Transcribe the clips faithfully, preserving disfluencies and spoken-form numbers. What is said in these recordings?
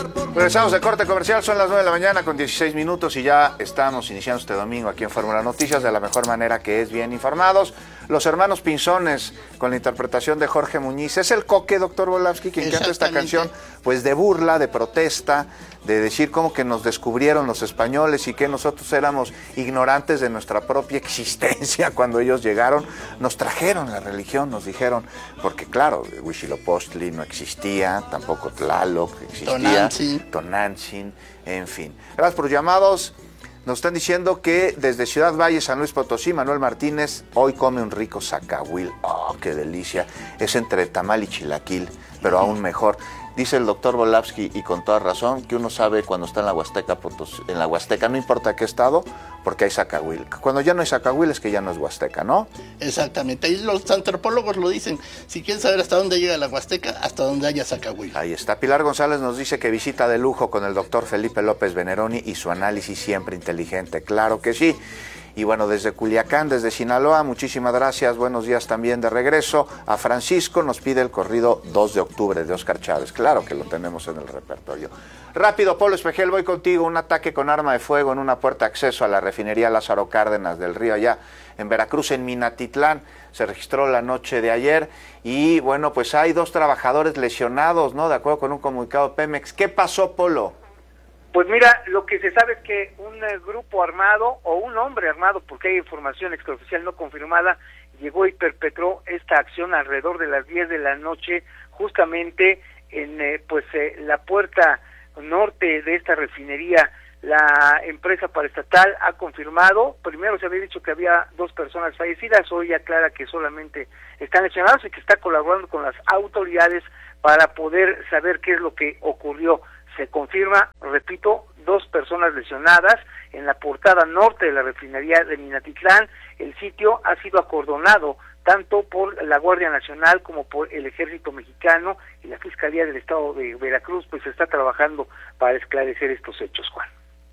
Regresamos de corte comercial, son las nueve de la mañana con dieciséis minutos y ya estamos iniciando este domingo aquí en Fórmula Noticias de la mejor manera, que es bien informados. Los hermanos Pinzones con la interpretación de Jorge Muñiz. Es el Coque, doctor Volavsky, quien canta esta canción, pues de burla, de protesta, de decir cómo que nos descubrieron los españoles y que nosotros éramos ignorantes de nuestra propia existencia cuando ellos llegaron. Nos trajeron la religión, nos dijeron, porque claro, Huitzilopochtli no existía, tampoco Tlaloc existía, Tonantzin, Tonantzin, en fin. Gracias por los llamados. Nos están diciendo que desde Ciudad Valle, San Luis Potosí, Manuel Martínez hoy come un rico zacahuil. ¡Oh, qué delicia! Es entre tamal y chilaquil, pero aún mejor. Dice el doctor Volavsky, y con toda razón, que uno sabe cuando está en la Huasteca, Potosí, en la Huasteca, no importa qué estado, porque hay zacahuil. Cuando ya no hay zacahuil es que ya no es Huasteca, ¿no? Exactamente, ahí los antropólogos lo dicen. Si quieren saber hasta dónde llega la Huasteca, hasta donde haya zacahuil. Ahí está. Pilar González nos dice que visita de lujo con el doctor Felipe López Veneroni y su análisis siempre inteligente. Claro que sí. Y bueno, desde Culiacán, desde Sinaloa, muchísimas gracias, buenos días también de regreso. A Francisco nos pide el corrido dos de octubre de Óscar Chávez, claro que lo tenemos en el repertorio. Rápido, Polo Espejel, voy contigo. Un ataque con arma de fuego en una puerta de acceso a la refinería Lázaro Cárdenas del Río, allá en Veracruz, en Minatitlán, se registró la noche de ayer. Y bueno, pues hay dos trabajadores lesionados, ¿no? De acuerdo con un comunicado de Pemex. ¿Qué pasó, Polo? Pues mira, lo que se sabe es que un eh, grupo armado o un hombre armado, porque hay información extraoficial no confirmada, llegó y perpetró esta acción alrededor de las diez de la noche, justamente en eh, pues eh, la puerta norte de esta refinería. La empresa paraestatal ha confirmado, primero se había dicho que había dos personas fallecidas, hoy aclara que solamente están lesionados y que está colaborando con las autoridades para poder saber qué es lo que ocurrió. Se confirma, repito, dos personas lesionadas en la portada norte de la refinería de Minatitlán. El sitio ha sido acordonado tanto por la Guardia Nacional como por el Ejército Mexicano, y la Fiscalía del Estado de Veracruz pues está trabajando para esclarecer estos hechos, Juan.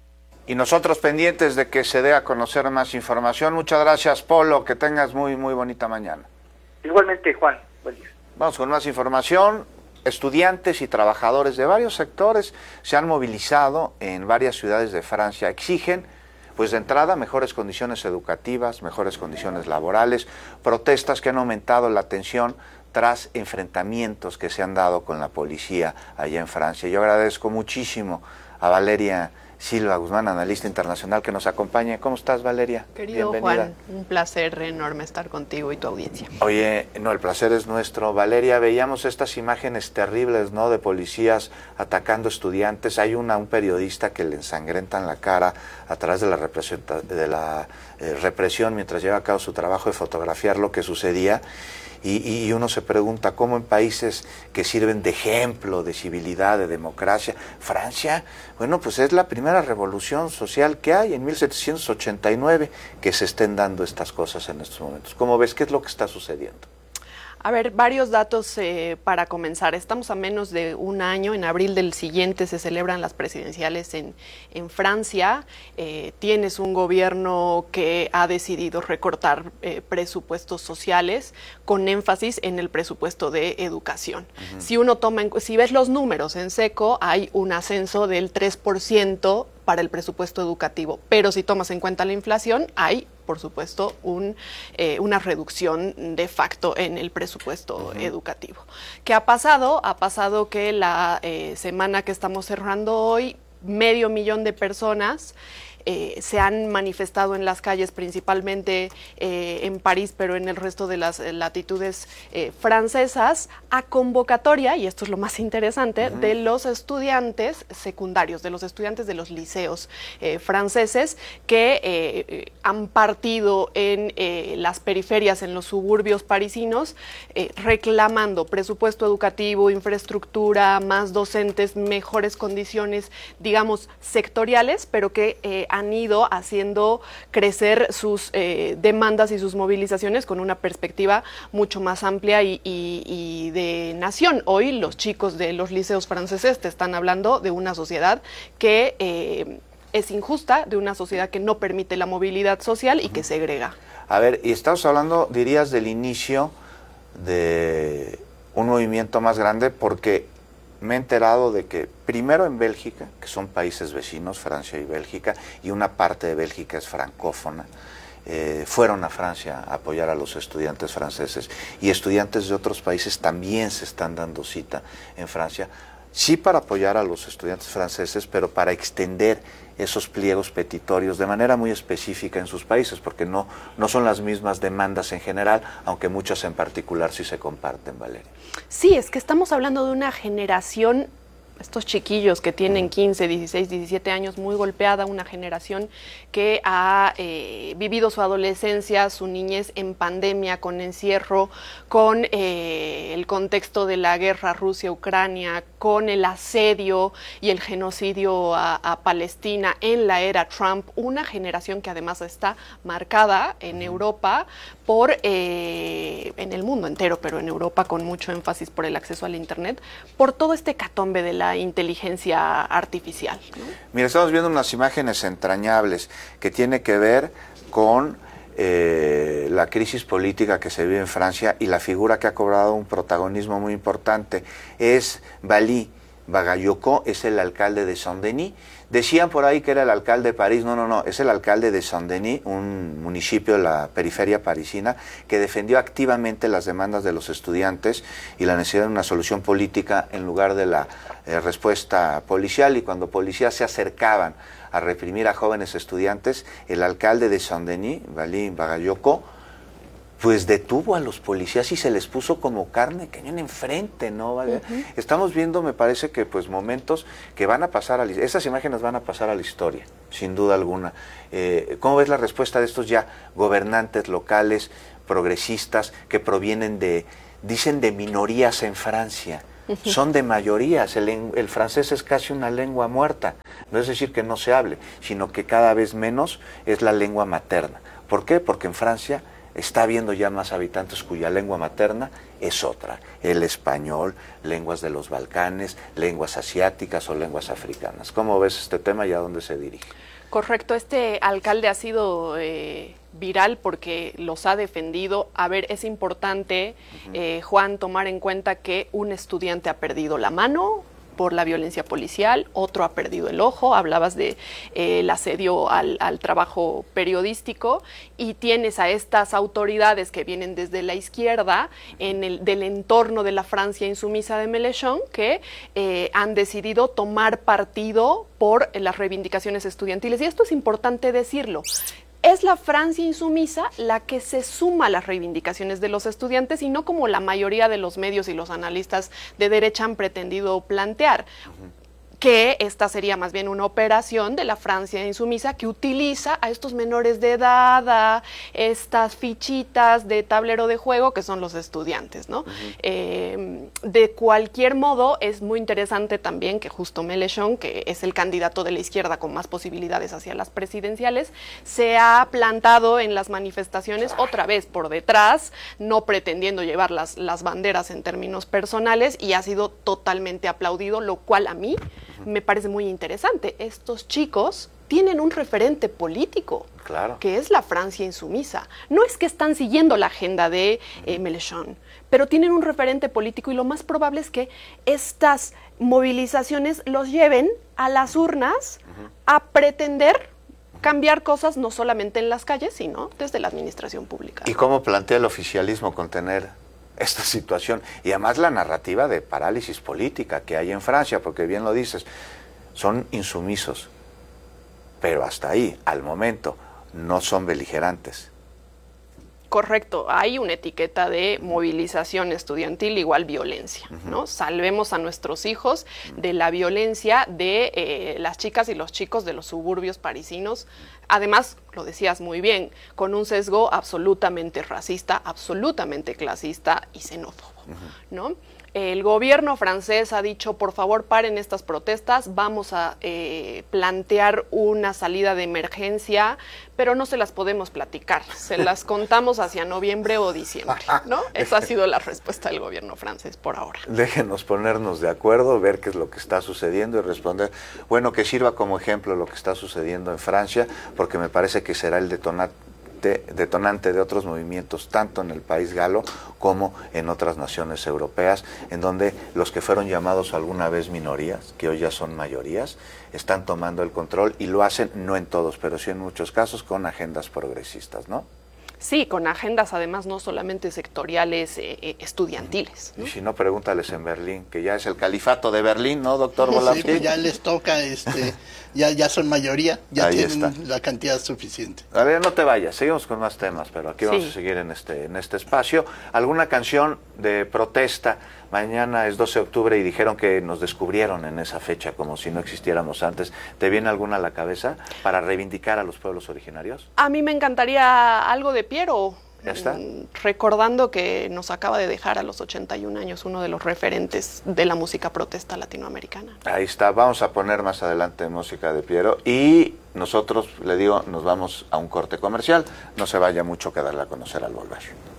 Y nosotros pendientes de que se dé a conocer más información. Muchas gracias, Polo, que tengas muy, muy bonita mañana. Igualmente, Juan. Buen día. Vamos con más información. Estudiantes y trabajadores de varios sectores se han movilizado en varias ciudades de Francia. Exigen, pues de entrada, mejores condiciones educativas, mejores condiciones laborales, protestas que han aumentado la tensión tras enfrentamientos que se han dado con la policía allá en Francia. Yo agradezco muchísimo a Valeria Silva Guzmán, analista internacional, que nos acompaña. ¿Cómo estás, Valeria? Querido Juan, un placer enorme estar contigo y tu audiencia. Oye, no, el placer es nuestro. Valeria, veíamos estas imágenes terribles, ¿no?, de policías atacando estudiantes. Hay una, un periodista que le ensangrentan la cara a través de la, de la eh, represión mientras lleva a cabo su trabajo de fotografiar lo que sucedía. Y, y uno se pregunta cómo en países que sirven de ejemplo de civilidad, de democracia, Francia, bueno, pues es la primera revolución social que hay en mil setecientos ochenta y nueve, que se estén dando estas cosas en estos momentos. ¿Cómo ves? ¿Qué es lo que está sucediendo? A ver, varios datos eh, para comenzar. Estamos a menos de un año. En abril del siguiente se celebran las presidenciales en, en Francia. Eh, tienes un gobierno que ha decidido recortar eh, presupuestos sociales con énfasis en el presupuesto de educación. Uh-huh. Si uno toma, en, si ves los números en seco, hay un ascenso del tres por ciento para el presupuesto educativo, pero si tomas en cuenta la inflación, hay, por supuesto, un, eh, una reducción de facto en el presupuesto uh-huh. educativo. ¿Qué ha pasado? Ha pasado que la eh, semana que estamos cerrando hoy, medio millón de personas Eh, se han manifestado en las calles, principalmente eh, en París, pero en el resto de las eh, latitudes eh, francesas, a convocatoria, y esto es lo más interesante, uh-huh. de los estudiantes secundarios, de los estudiantes de los liceos eh, franceses que eh, han partido en eh, las periferias, en los suburbios parisinos, eh, reclamando presupuesto educativo, infraestructura, más docentes, mejores condiciones, digamos, sectoriales, pero que eh, han ido haciendo crecer sus eh, demandas y sus movilizaciones con una perspectiva mucho más amplia y, y, y de nación. Hoy los chicos de los liceos franceses te están hablando de una sociedad que eh, es injusta, de una sociedad que no permite la movilidad social y que segrega. A ver, y estamos hablando, dirías, del inicio de un movimiento más grande, porque me he enterado de que primero en Bélgica, que son países vecinos, Francia y Bélgica, y una parte de Bélgica es francófona, eh, fueron a Francia a apoyar a los estudiantes franceses, y estudiantes de otros países también se están dando cita en Francia, sí para apoyar a los estudiantes franceses, pero para extender esos pliegos petitorios de manera muy específica en sus países, porque no, no son las mismas demandas en general, aunque muchas en particular sí se comparten, Valeria. Sí, es que estamos hablando de una generación, estos chiquillos que tienen quince, dieciséis, diecisiete años, muy golpeada, una generación que ha eh, vivido su adolescencia, su niñez en pandemia, con encierro, con eh, el contexto de la guerra Rusia-Ucrania, con el asedio y el genocidio a, a Palestina en la era Trump, una generación que además está marcada en Europa por, eh, en el mundo entero, pero en Europa con mucho énfasis por el acceso al Internet, por todo este catombe de la inteligencia artificial, ¿no? Mira, estamos viendo unas imágenes entrañables que tiene que ver con eh, la crisis política que se vive en Francia, y la figura que ha cobrado un protagonismo muy importante es Bali Bagayoko, es el alcalde de Saint-Denis. Decían por ahí que era el alcalde de París, no, no, no, es el alcalde de Saint-Denis, un municipio de la periferia parisina, que defendió activamente las demandas de los estudiantes y la necesidad de una solución política en lugar de la eh, respuesta policial, y cuando policías se acercaban a reprimir a jóvenes estudiantes, el alcalde de Saint-Denis, Bali Bagayoko, pues detuvo a los policías y se les puso como carne de cañón enfrente, ¿no? ¿Vale? Uh-huh. Estamos viendo, me parece que pues momentos que van a pasar a la, esas imágenes van a pasar a la historia, sin duda alguna. Eh, ¿Cómo ves la respuesta de estos ya gobernantes locales, progresistas, que provienen de, dicen de minorías en Francia? Uh-huh. Son de mayorías, el, el francés es casi una lengua muerta, no es decir que no se hable, sino que cada vez menos es la lengua materna. ¿Por qué? Porque en Francia está habiendo ya más habitantes cuya lengua materna es otra, el español, lenguas de los Balcanes, lenguas asiáticas o lenguas africanas. ¿Cómo ves este tema y a dónde se dirige? Correcto, este alcalde ha sido eh, viral porque los ha defendido. A ver, es importante, uh-huh. eh, Juan, tomar en cuenta que un estudiante ha perdido la mano por la violencia policial, otro ha perdido el ojo, hablabas de eh, el asedio al, al trabajo periodístico, y tienes a estas autoridades que vienen desde la izquierda en el, del entorno de la Francia insumisa de Mélenchon, que eh, han decidido tomar partido por las reivindicaciones estudiantiles, y esto es importante decirlo. Es la Francia insumisa la que se suma a las reivindicaciones de los estudiantes, y no como la mayoría de los medios y los analistas de derecha han pretendido plantear. Uh-huh. Que esta sería más bien una operación de la Francia insumisa que utiliza a estos menores de edad, a estas fichitas de tablero de juego que son los estudiantes, ¿no? Uh-huh. Eh, de cualquier modo, es muy interesante también que justo Mélenchon, que es el candidato de la izquierda con más posibilidades hacia las presidenciales, se ha plantado en las manifestaciones otra vez por detrás, no pretendiendo llevar las, las banderas en términos personales, y ha sido totalmente aplaudido, lo cual a mí me parece muy interesante. Estos chicos tienen un referente político, claro, que es la Francia insumisa. No es que están siguiendo la agenda de eh, Mélenchon, pero tienen un referente político, y lo más probable es que estas movilizaciones los lleven a las urnas uh-huh. a pretender cambiar cosas no solamente en las calles, sino desde la administración pública. ¿Y cómo plantea el oficialismo contener esta situación? Y además la narrativa de parálisis política que hay en Francia, porque bien lo dices, son insumisos, pero hasta ahí, al momento, no son beligerantes. Correcto, hay una etiqueta de movilización estudiantil igual violencia, uh-huh. ¿no? Salvemos a nuestros hijos de la violencia de eh, las chicas y los chicos de los suburbios parisinos. Además, lo decías muy bien, con un sesgo absolutamente racista, absolutamente clasista y xenófobo, uh-huh. ¿no? El gobierno francés ha dicho, por favor, paren estas protestas, vamos a eh, plantear una salida de emergencia, pero no se las podemos platicar, se las contamos hacia noviembre o diciembre, ¿no? Esa ha sido la respuesta del gobierno francés por ahora. Déjenos ponernos de acuerdo, ver qué es lo que está sucediendo y responder. Bueno, que sirva como ejemplo lo que está sucediendo en Francia, porque me parece que será el detonante detonante, detonante de otros movimientos, tanto en el país galo como en otras naciones europeas, en donde los que fueron llamados alguna vez minorías, que hoy ya son mayorías, están tomando el control y lo hacen, no en todos, pero sí en muchos casos, con agendas progresistas, ¿no? Sí, con agendas además no solamente sectoriales, eh, estudiantiles, ¿no? Y si no, pregúntales en Berlín, que ya es el califato de Berlín, ¿no, doctor Volavsky? Sí, pues ya les toca, este, ya, ya son mayoría, ya Ahí tienen está. la cantidad suficiente. A ver, no te vayas, seguimos con más temas, pero aquí vamos Sí. a seguir en este, en este espacio. ¿Alguna canción de protesta? Mañana es doce de octubre y dijeron que nos descubrieron en esa fecha como si no existiéramos antes. ¿Te viene alguna a la cabeza para reivindicar a los pueblos originarios? A mí me encantaría algo de Piero. ¿Ya está? Mm, Recordando que nos acaba de dejar a los ochenta y un años uno de los referentes de la música protesta latinoamericana. Ahí está, vamos a poner más adelante música de Piero y nosotros, le digo, nos vamos a un corte comercial. No se vaya mucho, que darle a conocer al volver.